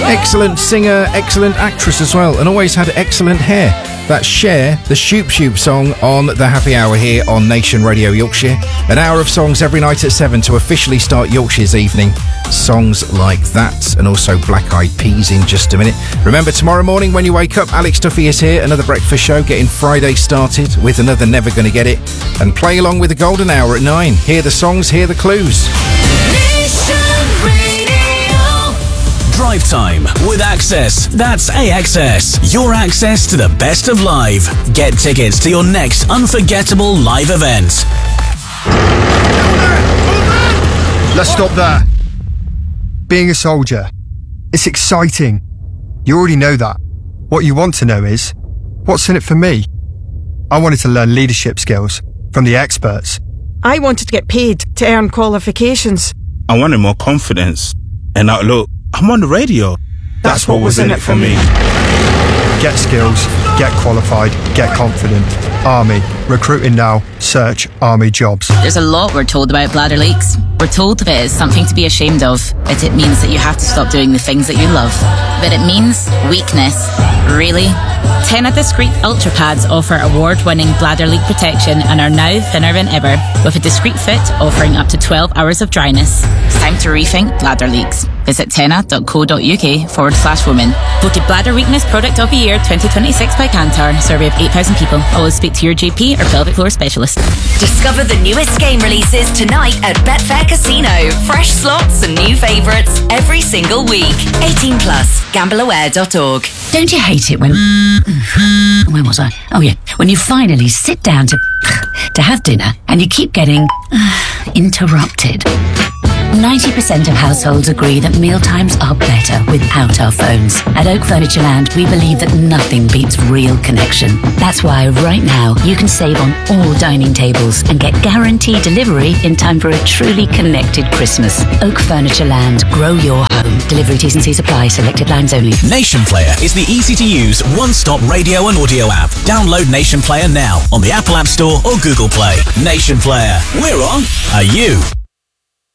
Excellent singer, excellent actress as well, and always had excellent hair. That's Cher, the Shoop Shoop song on the Happy Hour here on Nation Radio Yorkshire. An hour of songs every night at 7 to officially start Yorkshire's evening. Songs like that, and also Black Eyed Peas in just a minute. Remember, tomorrow morning when you wake up, Alex Duffy is here, another breakfast show, getting Friday started with another Never Gonna Get It. And play along with the Golden Hour at 9. Hear the songs, hear the clues. Drive time with Access. That's AXS. Your access to the best of live. Get tickets to your next unforgettable live event. Let's stop there. Being a soldier, it's exciting. You already know that. What you want to know is, what's in it for me? I wanted to learn leadership skills from the experts. I wanted to get paid to earn qualifications. I wanted more confidence. And now look, I'm on the radio. That's what was in it for me. Get skills, get qualified, get confident. Army. Recruiting now. Search Army jobs. There's a lot we're told about bladder leaks. We're told that it is something to be ashamed of, that it means that you have to stop doing the things that you love. That it means weakness. Really? Tena Discreet Ultra Pads offer award-winning bladder leak protection and are now thinner than ever, with a discreet fit offering up to 12 hours of dryness. It's time to rethink bladder leaks. Visit tena.co.uk/women. Voted Bladder Weakness Product of the Year 2026 by Kantar. Survey of 8,000 people. Always speak to your GP or pelvic floor specialist. Discover the newest game releases tonight at Betfair Casino. Fresh slots and new favourites every single week. 18 plus. Gambleaware.org. Don't you hate it when... Where was I? Oh yeah. When you finally sit down to have dinner and you keep getting interrupted. 90% of households agree that mealtimes are better without our phones. At Oak Furnitureland, we believe that nothing beats real connection. That's why right now you can save on all dining tables and get guaranteed delivery in time for a truly connected Christmas. Oak Furnitureland, grow your home. Delivery T's and C's apply. Selected lines only. Nation Player is the easy-to-use one-stop radio and audio app. Download Nation Player now on the Apple App Store or Google Play. Nation Player. We're on. Are you?